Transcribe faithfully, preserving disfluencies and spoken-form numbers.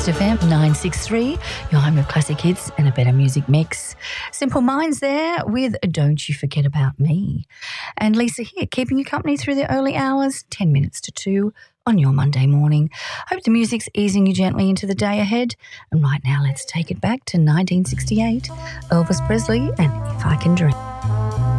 Coast F M nine sixty-three, your home of classic hits and a better music mix. Simple Minds there with Don't You Forget About Me. And Lisa here, keeping you company through the early hours, ten minutes to two on your Monday morning. Hope the music's easing you gently into the day ahead. And right now, let's take it back to nineteen sixty-eight, Elvis Presley and If I Can Dream.